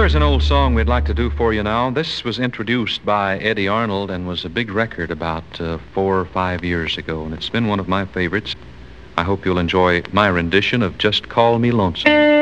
Here's an old song we'd like to do for you now. This was introduced by Eddie Arnold and was a big record about 4 or 5 years ago, and it's been one of my favorites. I hope you'll enjoy my rendition of Just Call Me Lonesome.